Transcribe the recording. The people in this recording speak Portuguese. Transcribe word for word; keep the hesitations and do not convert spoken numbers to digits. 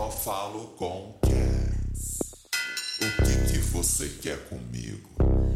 só falo com Cass. O que que você quer comer?